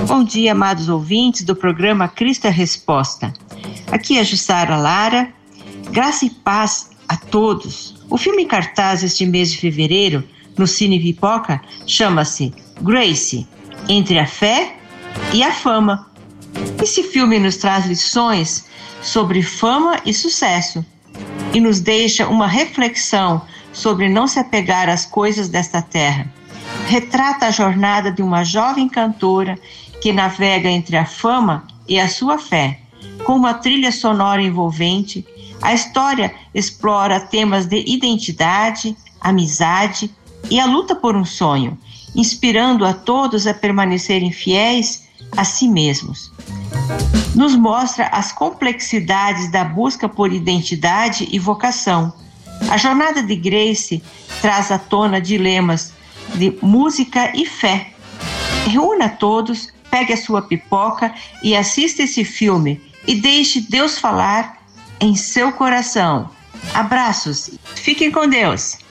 Bom dia, amados ouvintes do programa Cristo é Resposta. Aqui é Jussara Lara. Graça e paz a todos. O filme em cartaz este mês de fevereiro, no Cine Pipoca, chama-se Grace, Entre a Fé e a Fama. Esse filme nos traz lições sobre fama e sucesso e nos deixa uma reflexão sobre não se apegar às coisas desta terra. Retrata a jornada de uma jovem cantora que navega entre a fama e a sua fé. Com uma trilha sonora envolvente, a história explora temas de identidade, amizade e a luta por um sonho, inspirando a todos a permanecerem fiéis a si mesmos. Nos mostra as complexidades da busca por identidade e vocação. A jornada de Grace traz à tona dilemas de música e fé. Reúna todos, pegue a sua pipoca e assista esse filme e deixe Deus falar em seu coração. Abraços, fiquem com Deus.